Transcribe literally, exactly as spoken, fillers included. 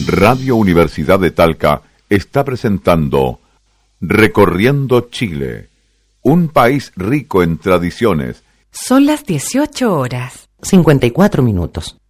Radio Universidad de Talca está presentando Recorriendo Chile, un país rico en tradiciones. Son las dieciocho horas. cincuenta y cuatro minutos.